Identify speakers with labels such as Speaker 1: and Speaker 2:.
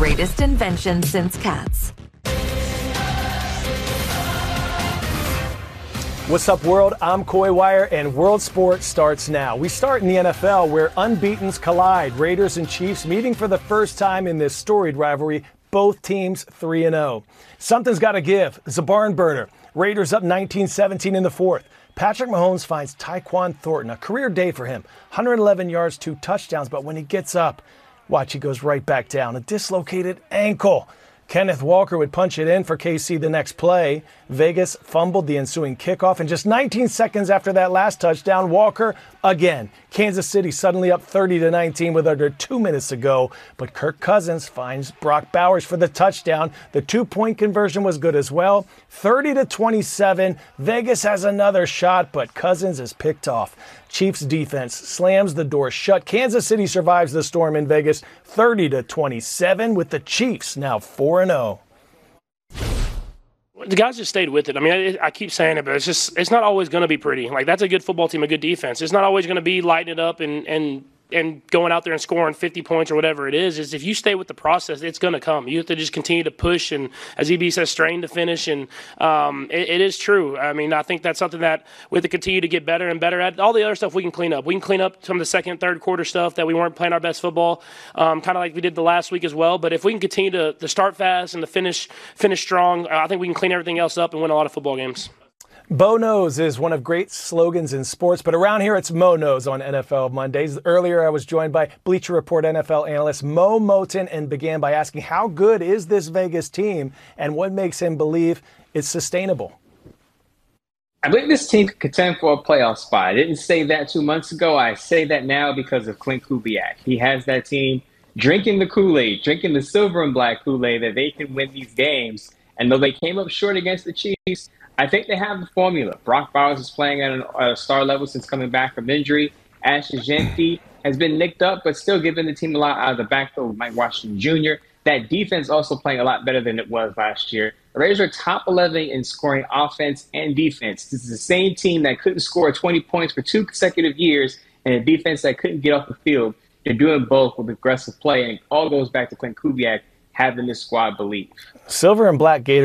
Speaker 1: greatest invention since cats.
Speaker 2: What's up, world? I'm Coy Wire, and World Sports starts now. We start in the NFL, where unbeatens collide. Raiders and Chiefs meeting for the first time in this storied rivalry. Both teams 3-0. Something's got to give. It's a barn burner. Raiders up 19-17 in the fourth. Patrick Mahomes finds Tyquan Thornton, a career day for him. 111 yards, 2 touchdowns, but when he gets up, watch, he goes right back down. A dislocated ankle. Kenneth Walker would punch it in for KC the next play. Vegas fumbled the ensuing kickoff, and just 19 seconds after that last touchdown, Walker again. Kansas City suddenly up 30-19 with under 2 minutes to go, but Kirk Cousins finds Brock Bowers for the touchdown. The 2-point conversion was good as well. 30-27. Vegas has another shot, but Cousins is picked off. Chiefs defense slams the door shut. Kansas City survives the storm in Vegas 30-27, with the Chiefs now 4-0.
Speaker 3: The guys just stayed with it. I mean, I keep saying it, but it's not always going to be pretty. Like, that's a good football team, a good defense. It's not always going to be lighting it up and going out there and scoring 50 points or whatever it is if you stay with the process, it's going to come. You have to just continue to push and, as EB says, strain to finish. And it is true. I mean, I think that's something that we have to continue to get better and better at. All the other stuff we can clean up. We can clean up some of the second, third quarter stuff that we weren't playing our best football, kind of like we did the last week as well. But if we can continue to start fast and to finish strong, I think we can clean everything else up and win a lot of football games.
Speaker 2: Bo Knows is one of great slogans in sports, but around here it's Mo Knows on NFL Mondays. Earlier I was joined by Bleacher Report NFL analyst Mo Moton and began by asking how good is this Vegas team and what makes him believe it's sustainable.
Speaker 4: I believe this team could contend for a playoff spot. I didn't say that 2 months ago. I say that now because of Clint Kubiak. He has that team drinking the Kool-Aid, drinking the silver and black Kool-Aid that they can win these games. And though they came up short against the Chiefs, I think they have the formula. Brock Bowers is playing at a star level since coming back from injury. Ashton Jeanty has been nicked up, but still giving the team a lot out of the backfield with Mike Washington Jr. That defense also playing a lot better than it was last year. The Raiders are top 11 in scoring offense and defense. This is the same team that couldn't score 20 points for 2 consecutive years and a defense that couldn't get off the field. They're doing both with aggressive play, and it all goes back to Clint Kubiak having this squad believe.
Speaker 2: Silver and black Gators